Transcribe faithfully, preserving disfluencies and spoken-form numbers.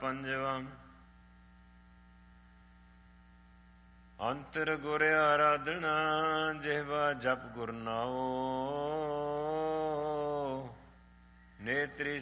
ਪੰਜਵਾਂ। ਅੰਤਰ ਗੁਰ ਆਰਾਧਨਾ ਜਿਹਵਾ ਜਪ ਗੁਰ ਨਾਉ। ਨੇਤਰੀ